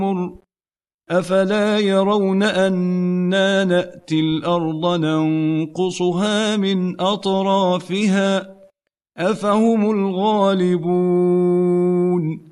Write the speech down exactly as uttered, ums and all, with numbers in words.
أفلا يرون أنا نأتي الأرض ننقصها من أطرافها أفهم الغالبون